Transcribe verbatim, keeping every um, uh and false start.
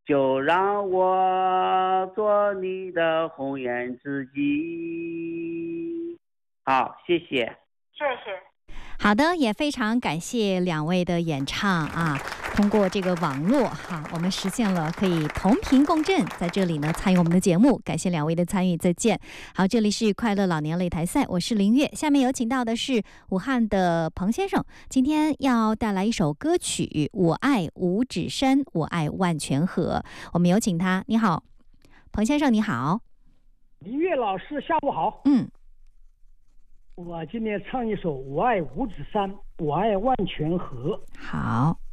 就让我做你的红颜知己。好，谢谢。 谢谢。 好的，也非常感谢两位的演唱啊！通过这个网络哈、啊，我们实现了可以同频共振，在这里呢参与我们的节目，感谢两位的参与，再见。好，这里是快乐老年擂台赛，我是林月，下面有请到的是武汉的彭先生，今天要带来一首歌曲《我爱五指山，我爱万泉河》，我们有请他。你好，彭先生，你好。 林月老师，下午好。 嗯。 我今天唱一首《我爱五指山，我爱万泉河》。 好。